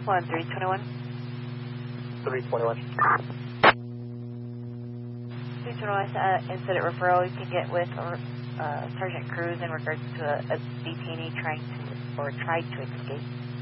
1321. 321. 321 incident referral you can get with Sergeant Cruz in regards to a detainee tried to escape.